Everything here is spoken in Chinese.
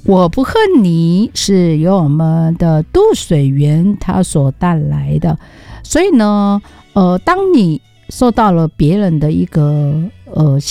我不恨你是由我们的渡水员他所带来的。所以呢当你受到了别人的一个